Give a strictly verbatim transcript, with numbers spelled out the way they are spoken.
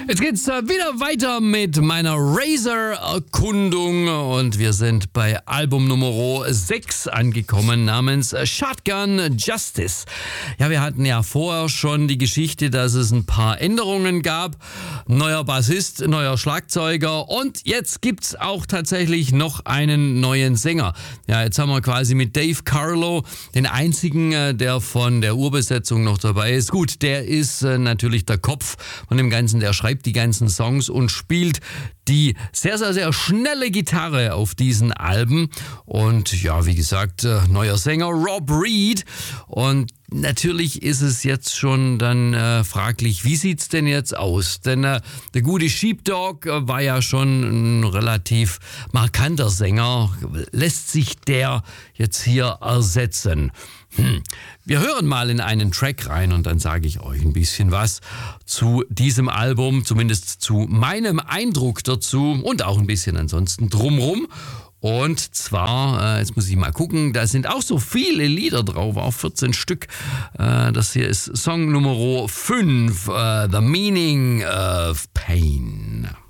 Jetzt geht's äh, wieder weiter mit meiner Razor-Erkundung und wir sind bei Album Nummer sechs angekommen namens Shotgun Justice. Ja, wir hatten ja vorher schon die Geschichte, dass es ein paar Änderungen gab. Neuer Bassist, neuer Schlagzeuger und jetzt gibt's auch tatsächlich noch einen neuen Sänger. Ja, jetzt haben wir quasi mit Dave Carlo den einzigen, äh, der von der Urbesetzung noch dabei ist. Gut, der ist äh, natürlich der Kopf von dem Ganzen, der schreibt die ganzen Songs und spielt die sehr, sehr, sehr schnelle Gitarre auf diesen Alben. Und ja, wie gesagt, äh, neuer Sänger Rob Reed. Und natürlich ist es jetzt schon dann äh, fraglich, wie sieht's denn jetzt aus? Denn äh, der gute Sheepdog äh, war ja schon ein relativ markanter Sänger. Lässt sich der jetzt hier ersetzen? Hm. Wir hören mal in einen Track rein und dann sage ich euch ein bisschen was zu diesem Album, zumindest zu meinem Eindruck dazu und auch ein bisschen ansonsten drumrum. Und zwar, äh, jetzt muss ich mal gucken, da sind auch so viele Lieder drauf, auch vierzehn Stück. Äh, das hier ist Song Nummer fünf, uh, The Meaning of Pain.